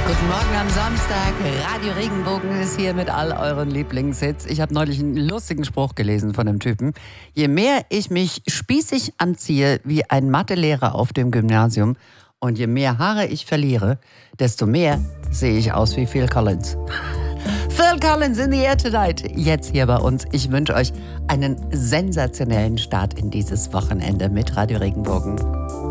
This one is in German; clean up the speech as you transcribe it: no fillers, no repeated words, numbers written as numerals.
Guten Morgen am Samstag. Radio Regenbogen ist hier mit all euren Lieblingshits. Ich habe neulich einen lustigen Spruch gelesen von einem Typen. Je mehr ich mich spießig anziehe wie ein Mathelehrer auf dem Gymnasium und je mehr Haare ich verliere, desto mehr sehe ich aus wie Phil Collins. Phil Collins in the air tonight. Jetzt hier bei uns. Ich wünsche euch einen sensationellen Start in dieses Wochenende mit Radio Regenbogen.